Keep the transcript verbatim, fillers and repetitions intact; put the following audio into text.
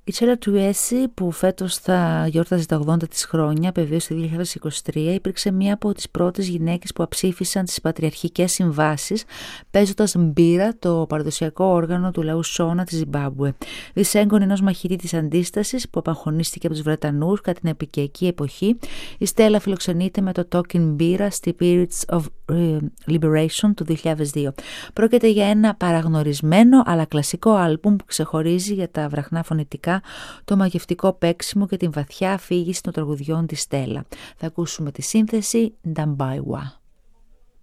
Η Τσέλα Τουιέσι, που φέτος θα γιόρταζε τα ογδόντα της χρόνια, απεβίωσε το δύο χιλιάδες είκοσι τρία, υπήρξε μία από τις πρώτες γυναίκες που αψήφισαν τις πατριαρχικές συμβάσεις, παίζοντας μπύρα, το παραδοσιακό όργανο του λαού Σόνα της Ζιμπάμπουε. Δυσέγγονη ενός μαχητή της αντίστασης που απαγχωνίστηκε από τους Βρετανούς κατά την επικαιρική εποχή, η Στέλλα φιλοξενείται με το Talking Μπύρα στη Periods of Liberation του δύο χιλιάδες δύο. Πρόκειται για ένα παραγνωρισμένο αλλά κλασικό άλμπουμ που ξεχωρίζει για τα βραχνά φωνητικά, το μαγευτικό παίξιμο και την βαθιά αφήγηση των τραγουδιών της Στέλλα. Θα ακούσουμε τη σύνθεση Νταμπάιουα.